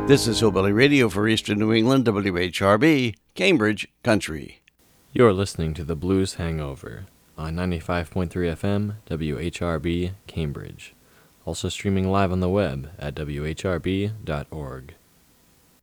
This is Hillbilly Radio for Eastern New England, WHRB, Cambridge Country. You're listening to The Blues Hangover on 95.3 FM, WHRB, Cambridge. Also streaming live on the web at whrb.org.